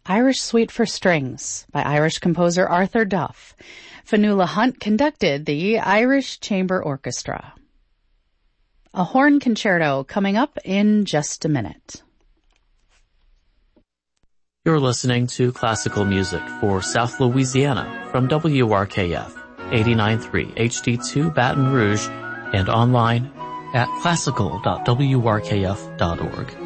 Irish Suite for Strings by Irish composer Arthur Duff. Fionnuala Hunt conducted the Irish Chamber Orchestra. A horn concerto coming up in just a minute. You're listening to classical music for South Louisiana from WRKF 89.3 HD2 Baton Rouge and online at classical.wrkf.org.